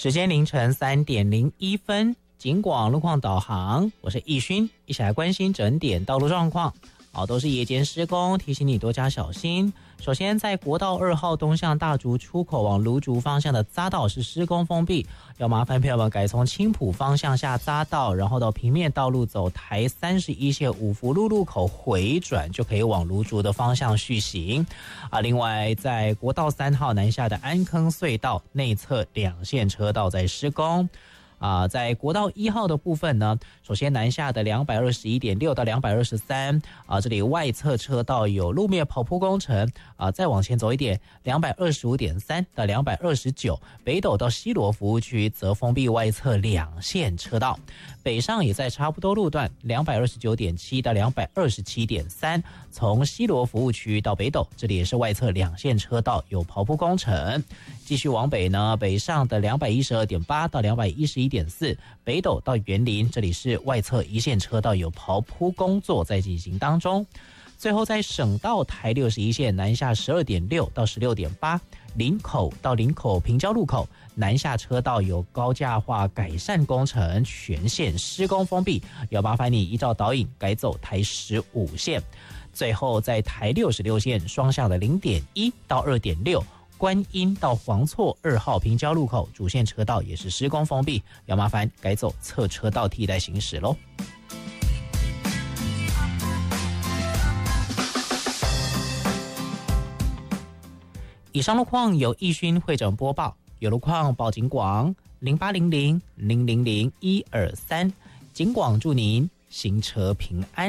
时间凌晨3:01，警广路况导航，我是易勋，一起来关心整点道路状况。好，都是夜间施工，提醒你多加小心。首先，在国道2号东向大竹出口往芦竹方向的匝道是施工封闭，要麻烦朋友们改从青埔方向下匝道，然后到平面道路走台31线五福路路口回转，就可以往芦竹的方向续行。另外，在国道3号南下的安坑隧道内侧2线车道在施工。在国道1号的部分呢，首先南下的221.6到223，这里外侧车道有路面刨铺工程，再往前走一点，225.3到229，北斗到西螺服务区则封闭外侧2线车道，北上也在差不多路段229.7到227.3，从西螺服务区到北斗，这里也是外侧2线车道有刨铺工程。继续往北呢，北上的212.8到211.4，北斗到园林，这里是外侧1线车道有刨铺工作在进行当中。最后在省道台61线南下12.6到16.8，林口到林口平交路口南下车道有高架化改善工程，全线施工封闭，要麻烦你依照导引改走台15线。最后在台66线双向的0.1到2.6，观音到黄厝2号平交路口主线车道也是施工封闭，要麻烦改走侧车道替代行驶咯。以上路况由易勋会诊播报，有路况报警广0800000123，警广祝您行车平安。